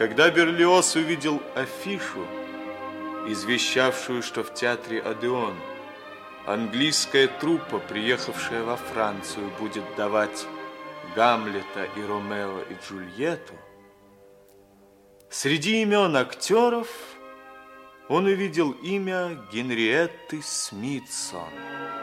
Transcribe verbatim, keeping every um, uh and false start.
Когда Берлиоз увидел афишу, извещавшую, что в театре Одеон английская труппа, приехавшая во Францию, будет давать Гамлета и Ромео и Джульетту, среди имен актеров он увидел имя Генриетты Смитсон.